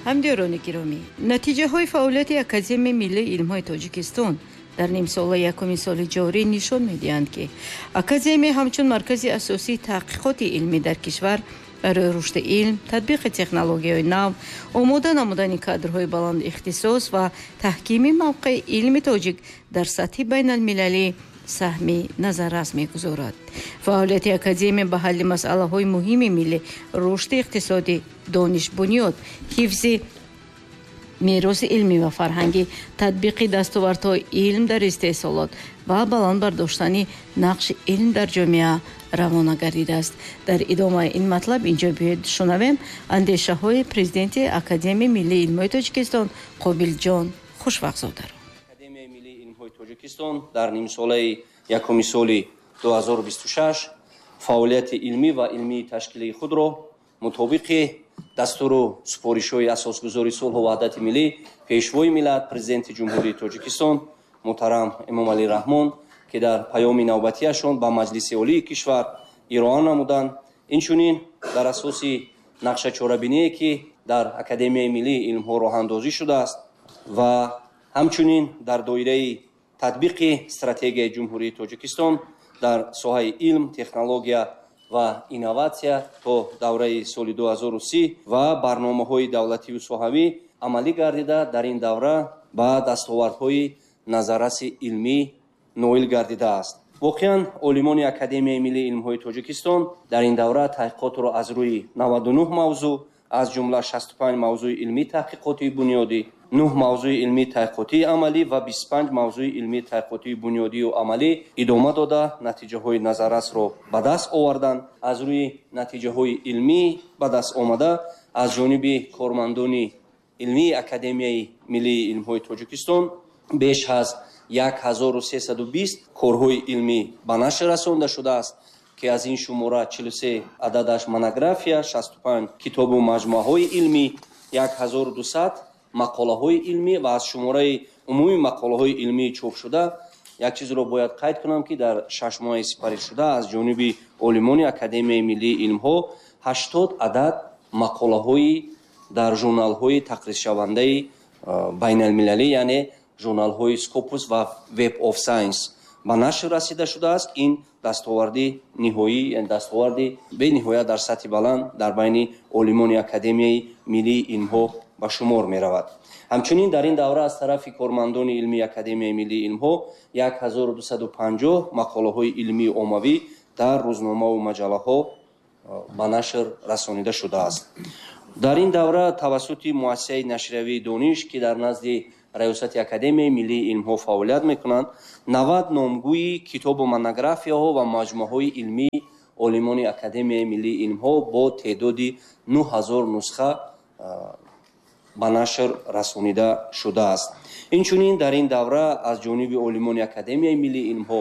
ҳамдиёрони гиромӣ, натиҷаҳои фаъолияти Академияи миллии илмҳои Тоҷикистон дар нимсола якуми соли ҷорӣ нишон медиҳанд, ки Академия ҳамчун маркази асосии таҳқиқоти илмӣ дар кишвар барои рушди илм, татбиқи технологияҳои нав, омода намудани кадрҳои баланди ихтисос ва таҳкими мавқеи илми тоҷик дар сатҳи байналмилалӣ саҳми назаррас мегузорад. Фаъолияти Академия ба ҳалли масъалаҳои муҳими миллӣ, рушди иқтисодӣ, донишбунёд, ҳифзи мероси илмӣ ва фарҳангӣ, татбиқи дастовардҳои илм дар истеҳсолот ва баланд бардоштани нақши илм дар ҷомеа равона гардидааст. Дар идомаи ин матлаб инҷо биёед шунавем андешаҳои президенти Академияи миллии илмҳои Тоҷикистон Қобилҷон Хушвақтзодаро. Академияи миллии илмҳои Тоҷикистон дар нимсолаи якуми соли 2026 фаъолияти илмӣ ва илмии ташкилии худро мутобиқи дастуру супоришҳои асосгузори сулҳу ваҳдати миллӣ пешвои миллат президенти ҷумҳурии Тоҷикистон муҳтарам Эмомалӣ Раҳмон ки дар паёми навбатиашон ба маҷлиси олии кишвар ироа намуданд, инчунин дар асоси нақшачорабиние ки дар Академияи миллии илмҳо роҳандозӣ шудааст ва ҳамчунин дар доираи татбиқи стратегияи ҷумҳурии Тоҷикистон дар соҳаи илм, технология ва инноватсия то давраи соли 2030 ва барномаҳои давлативу соҳавӣ амалӣ гардида дар ин давра ба дастовардҳои назарраси илмӣ ноил гардидааст. воқеан олимони Академияи миллии илмҳои Тоҷикистон дар ин давра таҳқиқотро аз рӯи 99 мавзӯъ, аз ҷумла 65 мавзӯи илмии таҳқиқотии бунёдӣ, 9 мавзӯи илмии таҳқиқотии амалӣ ва 25 мавзӯи илмии таҳқиқотии бунёдию амалӣ идома дода натиҷаҳои назаррасро ба даст оварданд. аз рӯи натиҷаҳои илмӣ ба даст омада аз ҷониби кормандони илмии Академияи миллии илмҳои Тоҷикистон беш аз 1320 корҳои илмӣ ба нашр расонда шудааст ки аз ин шумора 43 ададаш монография, 65 китобу маҷмӯъаҳои илмӣ, 1200 мақолаҳои илмӣ ва аз шумораи умуми мақолаҳои илмии чопшуда як чизро бояд қайд кунам ки дар 6 моҳи сипаришшуда аз ҷониби олимони Академияи миллии илмҳо 80 адад мақолаҳои дар журналҳои тақризшавандаи байналмилалӣ, яъне журналҳои Scopus ва Web of Science ба нашр расида шудааст. ин дастоварди ниҳоӣ, яъне дастоварди бениҳоя дар сатҳи баланд дар байни олимони Академияи миллии илмҳо ба шумор меравад. ҳамчунин дар ин давра аз тарафи кормандони илмии Академияи миллии илмҳо 1250 мақолаҳои илмии оммавӣ дар рӯзномаву маҷаллаҳо ба нашр расонида шудааст. дар ин давра тавассути муассисаи нашриявии дониш ки дар назди раёсати Академияи миллии илмҳо фаъолият мекунанд, 90 номгӯи китобу монографияҳо ва маҷмӯъаҳои илмии олимони Академияи миллии илмҳо бо теъдоди 9000 нусха ба нашр расонида шудааст. инчунин дар ин давра аз ҷониби олимони Академияи миллии илмҳо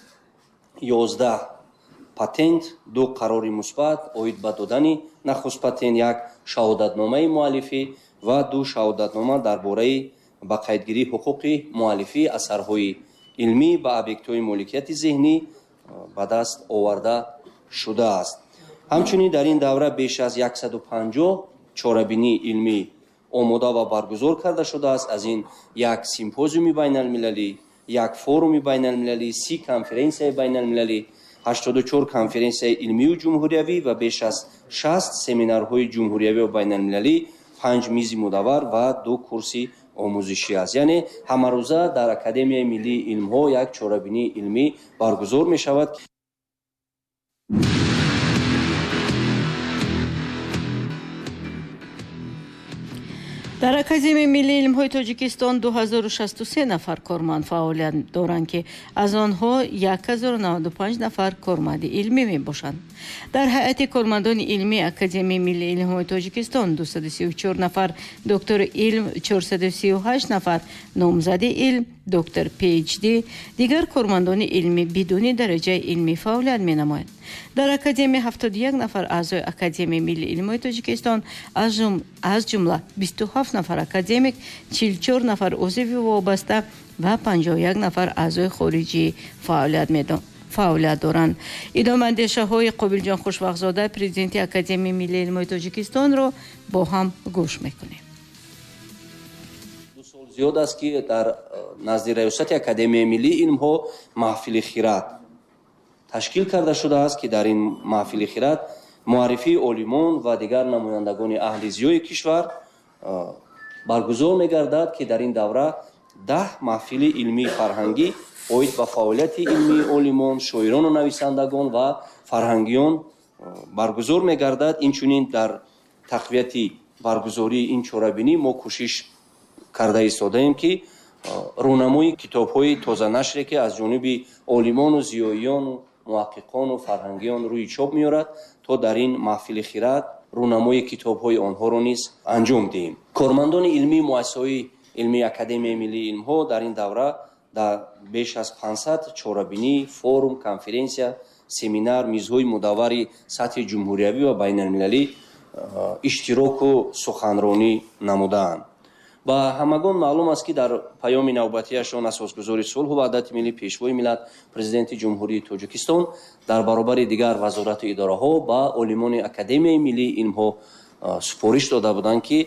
11 патент, 2 қарори мусбат оид ба додани нахуст патент, 1 шаҳодатномаи муаллифӣ ва 2 шаҳодатнома дар бораи ба қайдгирии ҳуқуқи муаллифии асарҳои илмӣ ба объектҳои моликияти зеҳнӣ ба даст оварда шудааст. ҳамчунин дар ин давра беш аз 150 чорабинии илмӣ омода ва баргузор карда шудааст. аз ин 1 симпозиуми байналмилалӣ, 1 форуми байналмилалӣ, 30 конференсияи байналмилалӣ, 84 конференсияи илмию ҷумҳуриявӣ ва беш аз 60 семинарҳои ҷумҳуриявӣ ва байналмилалӣ, 5 мизи мудаввар ва 2 курси омӯзишӣ аст. яъне ҳамарӯза дар Академияи миллии илмҳо як чорабинии илмӣ баргузор мешавад. дар Академияи миллии илмҳои Тоҷикистон 2063 нафар корманд фаъолият доранд ки аз онҳо 1095 нафар корманди илмӣ мебошанд. дар ҳайати кормандони илмии Академияи миллии илмҳои Тоҷикистон 234 нафар доктори илм, 438 нафар номзади илм, доктор PhD, дигар кормандони илмӣ бидуни дараҷаи илмӣ фаъолият менамоянд. дар Академия 71 нафар аъзои Академияи миллии илмҳои Тоҷикистон аз ҷумла 27 нафар академик, 44 нафар узви вобаста ва 51 нафар аъзои хориҷӣ фаъолият доранд. идомаандешаҳои Қобилҷон Хушвақтзода, президенти Академияи миллии илмҳои Тоҷикистонро бо ҳам гӯш мекунем. зиёд аст ки дар назди раёсати Академияи Миллии Илмҳо маҳфили хират ташкил карда шудааст, ки дар ин маҳфили хират муаррифии олимон ва дигар намояндагони аҳли зиёи кишвар баргузор мегардад, ки дар ин давра 10 маҳфили илмии фарҳангӣ оид ба фаъолияти илмии олимон, шоирону нависандагон ва фарҳангиён баргузор мегардад. Инчунин дар тақвияти баргузории ин чорабинӣ мо кӯшиш карда истодаем, ки рӯнамои китобҳои тозанашре, ки аз ҷониби олимону зиёиёну муҳаққиқону фарҳангиён рӯи чоп меорад, то дар ин маҳфили хират рӯнамои китобҳои онҳоро низ анҷом диҳем. Кормандони илмии муассисаҳои илмии Академияи Миллии Илмҳо дар ин давра дар беш аз 500 чорабинӣ, форум, конференсия, семинар, мизҳои мудаввари сатҳи ҷумҳуриявӣ ва байналмилалӣ иштироку суханронӣ намудаанд. ба ҳамагон маълум аст, ки дар паёми навбатиашон асосгузори сулҳу ваҳдати миллӣ пешвои миллат президенти ҷумҳурии Тоҷикистон дар баробари дигар вазорату идораҳо ба олимони Академияи Миллии Илмҳо супориш дода буданд, ки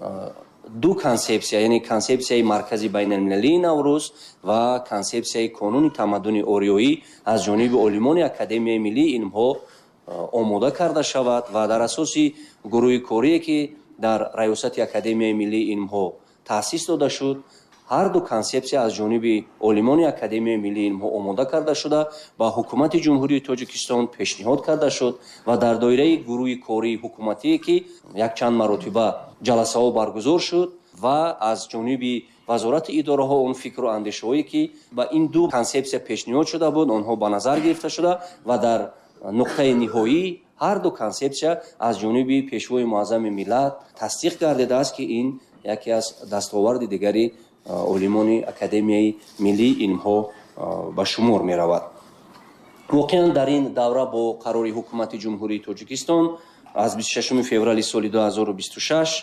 ду консепсия, яъне консепсияи маркази байналмилалии Наврӯз ва консепсияи қонуни тамаддуни ориёӣ аз ҷониби олимони Академияи Миллии Илмҳо омода карда шавад ва дар асоси гурӯҳи корие, ки дар раёсати Академияи Миллии Илмҳо таъсис дода шуд, ҳар ду консепсия аз ҷониби олимони Академияи Миллии Илмҳо омода карда шуда ба ҳукумати ҷумҳурии Тоҷикистон пешниҳод карда шуд ва дар доираи гурӯҳи кории ҳукуматие, ки якчанд маротиба ҷаласаҳо баргузор шуд ва аз ҷониби вазорати идораҳо он фикру андешаҳое, ки ба ин ду консепсия пешниҳод шуда буд, онҳо ба назар гирифта шуда ва дар нуқтаи ниҳоӣ ҳар ду консепсия аз ҷониби пешвои муаззами миллат тасдиқ гардидааст, ки ин яке аз дастоварди дигари олимони Академияи Миллии Илмҳо ба шумор меравад. воқеан дар ин давра бо қарори ҳукумати ҷумҳурии Тоҷикистон аз 26 феврали соли 2026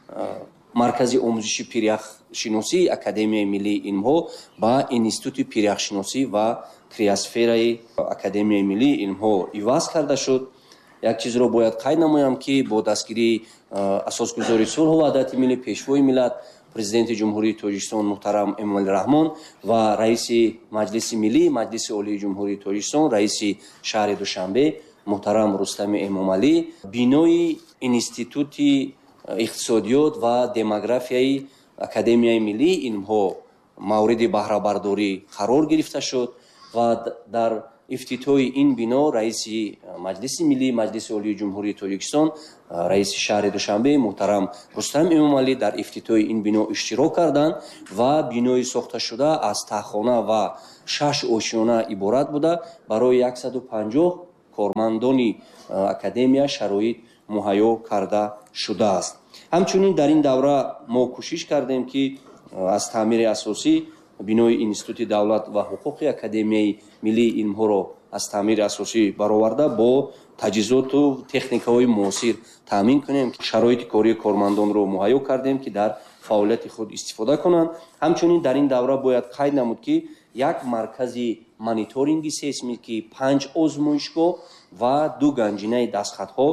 маркази омӯзиши пиряхшиносии Академияи Миллии Илмҳо ба Институти пиряхшиносӣ ва криосфераи Академияи Миллии Илмҳо иваз карда шуд. як чизро бояд қайд намоям, ки бо дастгирии асосгузори сулҳу ваҳдати миллӣ пешвои миллат президенти ҷумҳурии Тоҷикистон муҳтарам Эмомалӣ Раҳмон ва раиси маҷлиси миллии маҷлиси олии ҷумҳурии Тоҷикистон, раиси шаҳри Душанбе муҳтарам Рустами Эмомалӣ бинои Институти иқтисодиёт ва демографияи Академияи Миллии Илмҳо мавриди баҳрабардорӣ қарор гирифта шуд ва дар ифтитоҳи ин бино раиси маҷлиси миллии маҷлиси олии ҷумҳурии Тоҷикистон, раиси шаҳри Душанбе муҳтарам Рустам Эмомалӣ дар ифтитоҳи ин бино иштирок карданд ва бинои сохташуда аз таххона ва 6 ошиёна иборат буда барои 150 кормандони академия шароит муҳайё карда шудааст. ҳамчунин дар ин давра мо кӯшиш кардем, ки аз таъмири асосӣ бинои Институти давлат ва ҳуқуқи Академияи Миллии Илмҳоро аз таъмири асосӣ бароварда бо таҷҳизоту техникаҳои муосир таъмин кунем, ки шароити кории кормандонро муҳайё кардем, ки дар фаъолияти худ истифода кунанд. ҳамчунин дар ин давра бояд қайд намуд, ки як маркази мониторинги сейсмикӣ, 5 озмоишгоҳ ва 2 ганҷинаи дастхатҳо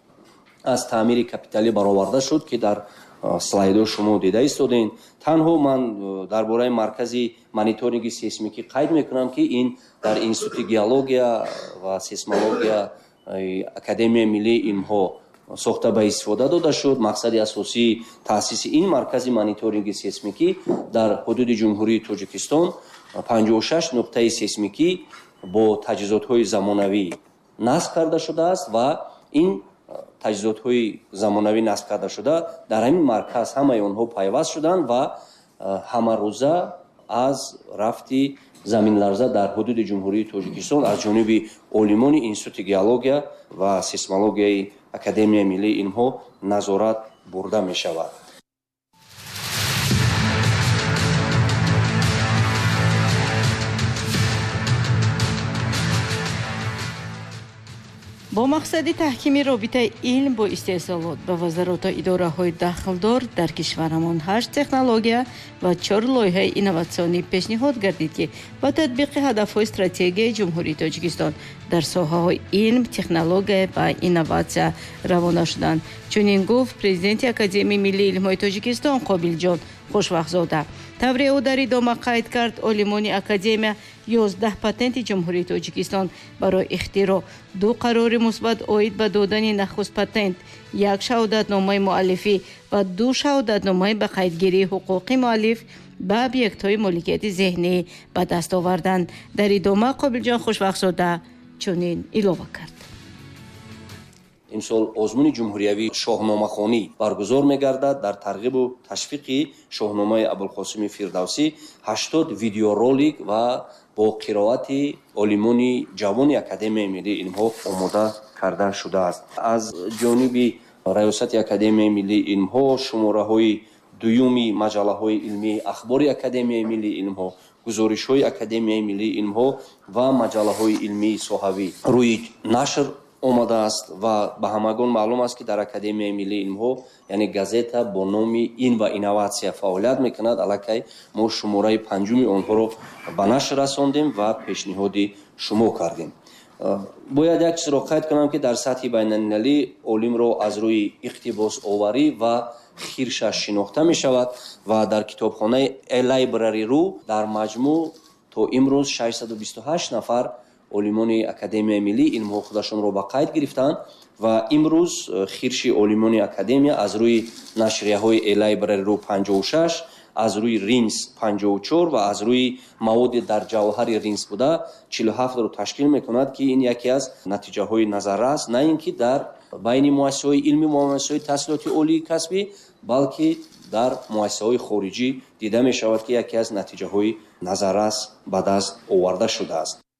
аз таъмири капиталӣ бароварда шуд, ки дар слайдо шумо дида истодем. танҳо ман дар бораи маркази мониторинги сейсмикӣ қайд мекунам, ки ин дар Институти геология ва сейсмология Академияи Миллии Илмҳо сохта ба истифода дода шуд. мақсади асосии таъсиси ин маркази мониторинги сейсмикӣ дар ҳудуди ҷумҳурии Тоҷикистон 56 нуқтаи сейсмикӣ бо таҷҳизотҳои замонавӣ насб карда шудааст ва ин таҷҳизотҳои замонавӣ насб карда шуда дар ҳамин марказ ҳамаи онҳо пайваст шуданд ва ҳамарӯза аз рафти заминларза дар ҳудуди ҷумҳурии Тоҷикистон аз ҷониби олимони Институти геология ва сейсмологияи Академияи Миллии Илмҳо назорат бурда мешавад. бо мақсади таҳкими робитаи илм бо истеҳсолот ба вазароту идораҳои дахлдор дар кишварамон 8 технология ва 4 лоиҳаи инноватсионӣ пешниҳод гардид, ки ба татбиқи ҳадафҳои стратегияи ҷумҳурии Тоҷикистон дар соҳаҳои илм, технология ва инноватсия равона шуданд. чунин гуфт президенти Академияи Миллии Илмҳои Тоҷикистон Қобилҷон хушвақтзода. тавре ӯ дар идома қайд кард, олимони академия 11 патенти ҷумҳурии Тоҷикистон барои ихтироъ, 2 қарори мусбат оид ба додани нахуст патент, 1 шаҳодатномаи муаллифӣ ва 2 шаҳодатномаи ба қайдгирии ҳуқуқи муаллиф ба объектҳои моликияти зеҳнӣ ба даст оварданд. дар идома Қобилҷон Хушвақтзода чунин илова кард. имсол озмуни ҷумҳуриявии шоҳномахонӣ баргузор мегардад. дар тарғибу ташвиқи шоҳномаи Абулқосими Фирдавсӣ 80 видеоролик ва бо қироати олимони ҷавони Академияи Миллии Илмҳо омода карда шудааст. аз ҷониби раёсати Академияи Миллии Илмҳо шумораҳои дуюми маҷаллаҳои илмии ахбори Академияи Миллии Илмҳо, гузоришҳои Академияи Миллии Илмҳо ва маҷаллаҳои илмии соҳавӣ рӯи нашр омадааст ва ба ҳамагон маълум аст, ки дар Академияи Миллии Илмҳо яъне газета бо номи ин ва инноватсия фаъолият мекунад. аллакай мо шумораи 5-уми онҳоро ба нашр расондем ва пешниҳоди шумо кардем. бояд як чизро қайд кунам, ки дар сатҳи байналмилалӣ олимро аз рӯи иқтибосоварӣ ва хиршаш шинохта мешавад ва дар китобхонаи library.ru дар маҷмӯъ то имрӯз 628 нафар олимони Академияи Миллии Илмҳо худашонро ба қайд гирифтанд ва имрӯз хирши олимони академия аз рӯи нашрияҳои library.ru 56, аз рӯи ринс 54 ва аз рӯи маводи дар ҷавҳари ринс буда 47ро ташкил мекунад, ки ин яке аз натиҷаҳои назаррас на ин ки дар байни муассисаҳои илмӣ ва муассисаҳои таҳсилоти олии касбӣ, балки дар муассисаҳои хориҷӣ дида мешавад, ки яке аз натиҷаҳои назаррас ба даст оварда шудааст.